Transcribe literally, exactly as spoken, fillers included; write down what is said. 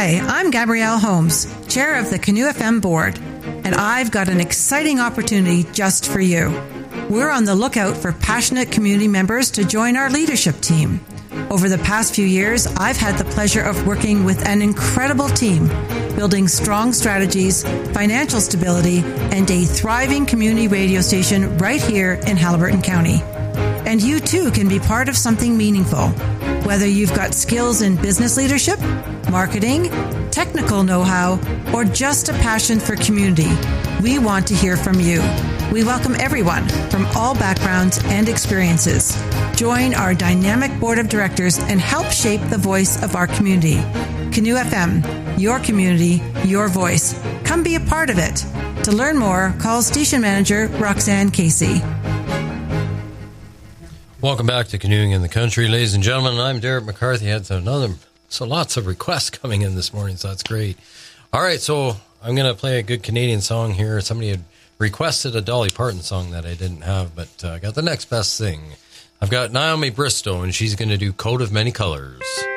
Hi, I'm Gabrielle Holmes, Chair of the Canoe F M Board, and I've got an exciting opportunity just for you. We're on the lookout for passionate community members to join our leadership team. Over the past few years, I've had the pleasure of working with an incredible team, building strong strategies, financial stability, and a thriving community radio station right here in Haliburton County. And you too can be part of something meaningful. Whether you've got skills in business leadership, marketing, technical know-how, or just a passion for community, we want to hear from you. We welcome everyone from all backgrounds and experiences. Join our dynamic board of directors and help shape the voice of our community. Canoe F M, your community, your voice. Come be a part of it. To learn more, call station manager Roxanne Casey. Welcome back to Canoeing in the Country, ladies and gentlemen. I'm Derek McCarthy. Had another, so lots of requests coming in this morning, so that's great. All right, so I'm going to play a good Canadian song here. Somebody had requested a Dolly Parton song that I didn't have, but uh, I got the next best thing. I've got Naomi Bristow, and she's going to do Coat of Many Colors.